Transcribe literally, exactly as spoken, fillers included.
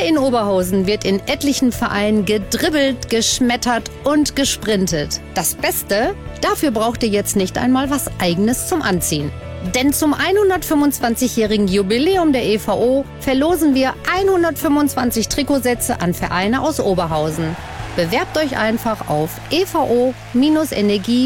in Oberhausen wird in etlichen Vereinen gedribbelt, geschmettert und gesprintet. Das Beste? Dafür braucht ihr jetzt nicht einmal was Eigenes zum Anziehen. Denn zum hundertfünfundzwanzigjährigen Jubiläum der E V O verlosen wir hundertfünfundzwanzig Trikotsätze an Vereine aus Oberhausen. Bewerbt euch einfach auf e v o Bindestrich energie